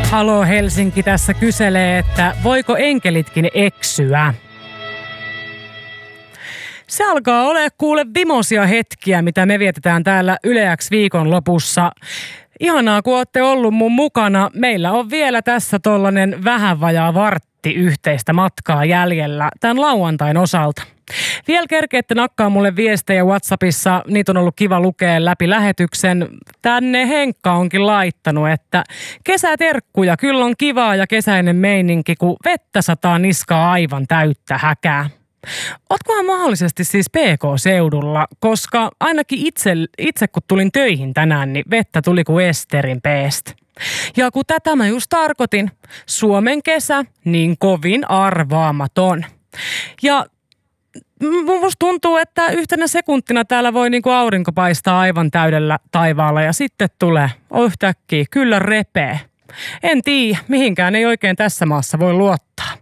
Halo Helsinki tässä kyselee, että voiko enkelitkin eksyä? Se alkaa olla kuule vimosia hetkiä, mitä me vietetään täällä Yle X viikonlopussa. Ihanaa, kun olette ollut mun mukana. Meillä on vielä tässä tollanen vähän vajaa vartti yhteistä matkaa jäljellä tämän lauantain osalta. Vielä kerkeette nakkaa mulle viestejä WhatsAppissa, niitä on ollut kiva lukea läpi lähetyksen. Tänne Henkka onkin laittanut, että kesäterkkuja, kyllä on kivaa ja kesäinen meininki, kun vettä sataa niskaa aivan täyttä häkää. Ootkohan mahdollisesti siis PK-seudulla, koska ainakin itse kun tulin töihin tänään, niin vettä tuli kuin Esterin peestä. Ja kun tätä mä just tarkoitin, Suomen kesä niin kovin arvaamaton. Ja musta tuntuu, että yhtenä sekuntina täällä voi niinku aurinko paistaa aivan täydellä taivaalla ja sitten tulee yhtäkkiä kyllä repee. En tiedä, mihinkään ei oikein tässä maassa voi luottaa.